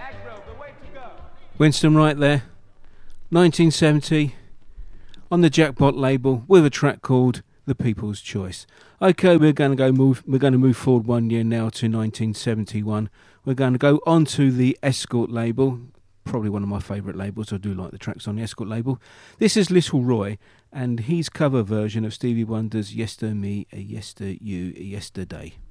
Winston Wright there, 1970, on the Jackpot label with a track called The People's Choice. Okay, we're going to move forward 1 year now to 1971. We're going to go on to the Escort label, probably one of my favourite labels. I do like the tracks on the Escort label. This is Little Roy and his cover version of Stevie Wonder's Yester Me, Yester You, Yesterday.